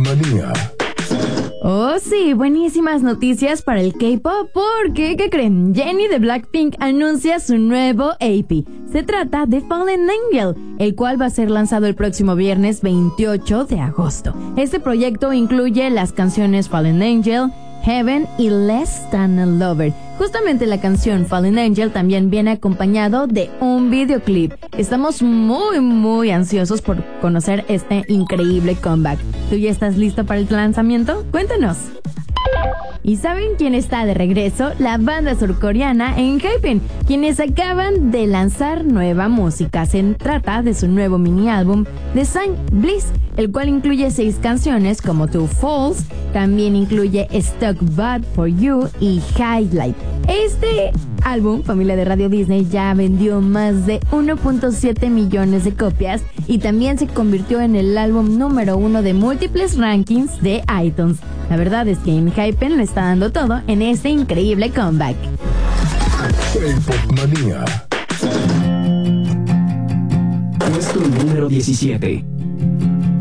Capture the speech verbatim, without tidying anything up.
K-Pop-Manía. Oh sí, buenísimas noticias para el K-pop porque, ¿qué creen? Jennie de Blackpink anuncia su nuevo A P. Se trata de Fallen Angel, el cual va a ser lanzado el próximo viernes veintiocho de agosto. Este proyecto incluye las canciones Fallen Angel, Heaven y Less Than a Lover. Justamente la canción Fallen Angel también viene acompañado de un videoclip. Estamos muy muy ansiosos por conocer este increíble comeback. ¿Tú ya estás listo para el lanzamiento? Cuéntanos. ¿Y saben quién está de regreso? La banda surcoreana ENHYPEN, quienes acaban de lanzar nueva música. Se trata de su nuevo mini álbum The Sign Bliss, el cual incluye seis canciones como Two Falls, también incluye Stuck Bad For You y Highlight. Este álbum, familia de Radio Disney, ya vendió más de uno punto siete millones de copias y también se convirtió en el álbum número uno de múltiples rankings de iTunes. La verdad es que ENHYPEN le está dando todo en este increíble comeback. K-Pop-Manía. Puesto número diecisiete.